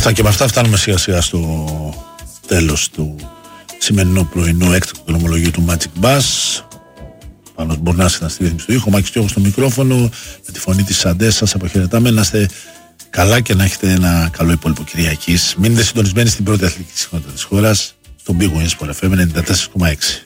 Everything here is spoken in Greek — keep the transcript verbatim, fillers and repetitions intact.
αυτά και με αυτά φτάνουμε σιγά σιγά στο τέλος του σημερινού πρωινού έκτακτου δρομολογίου του Magic Bus. Πάνω μπορεί να είστε στη ρύθμιση του ήχου, Μάκης Στιώχος στο μικρόφωνο, με τη φωνή της Σαντές σας αποχαιρετάμε. Να είστε καλά και να έχετε ένα καλό υπόλοιπο Κυριακής. Μείνετε συντονισμένοι στην πρώτη αθλητική συχνότητα της χώρας, στο Big Wins Sport εφ εμ ενενήντα τέσσερα κόμμα έξι.